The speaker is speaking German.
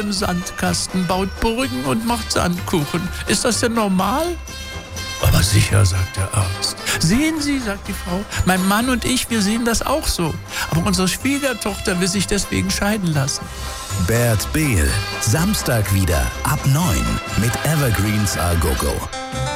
einen Sandkasten, baut Burgen und macht Sandkuchen. Ist das denn normal? Aber sicher, sagt der Arzt. Sehen Sie, sagt die Frau, mein Mann und ich, wir sehen das auch so. Aber unsere Schwiegertochter will sich deswegen scheiden lassen. Bert Behl, Samstag wieder ab 9 mit Evergreens A Go Go.